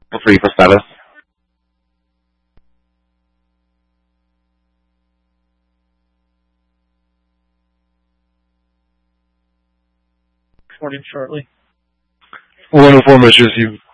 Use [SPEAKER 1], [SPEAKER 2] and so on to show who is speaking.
[SPEAKER 1] Free for status.
[SPEAKER 2] Reporting shortly.
[SPEAKER 1] We'll inform issues. You